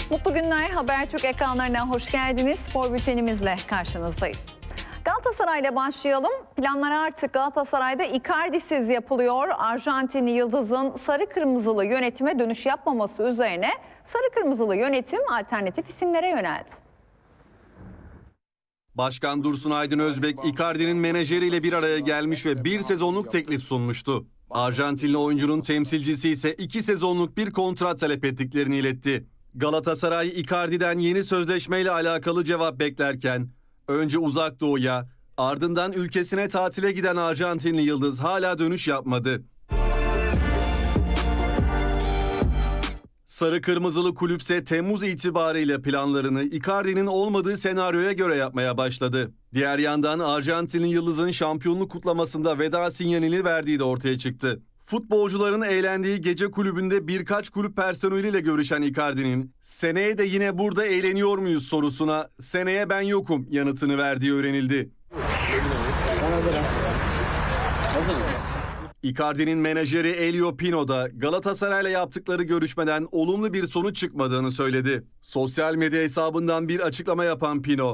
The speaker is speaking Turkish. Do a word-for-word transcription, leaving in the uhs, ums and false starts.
Mutlu günler, Habertürk ekranlarına hoş geldiniz. Spor bültenimizle karşınızdayız. Galatasaray'la başlayalım. Planlar artık Galatasaray'da Icardi'siz yapılıyor. Arjantinli Yıldız'ın sarı kırmızılı yönetime dönüş yapmaması üzerine sarı kırmızılı yönetim alternatif isimlere yöneldi. Başkan Dursun Aydın Özbek, Icardi'nin menajeriyle bir araya gelmiş ve bir sezonluk teklif sunmuştu. Arjantinli oyuncunun temsilcisi ise iki sezonluk bir kontrat talep ettiklerini iletti. Galatasaray, Icardi'den yeni sözleşmeyle alakalı cevap beklerken, önce Uzak Doğu'ya, ardından ülkesine tatile giden Arjantinli Yıldız hala dönüş yapmadı. Sarı kırmızılı kulüpse Temmuz itibariyle planlarını Icardi'nin olmadığı senaryoya göre yapmaya başladı. Diğer yandan Arjantinli Yıldız'ın şampiyonluk kutlamasında veda sinyalini verdiği de ortaya çıktı. Futbolcuların eğlendiği gece kulübünde birkaç kulüp personeliyle görüşen Icardi'nin seneye de yine burada eğleniyor muyuz sorusuna seneye ben yokum yanıtını verdiği öğrenildi. Hazırız. Icardi'nin menajeri Elio Pino da Galatasaray'la yaptıkları görüşmeden olumlu bir sonuç çıkmadığını söyledi. Sosyal medya hesabından bir açıklama yapan Pino,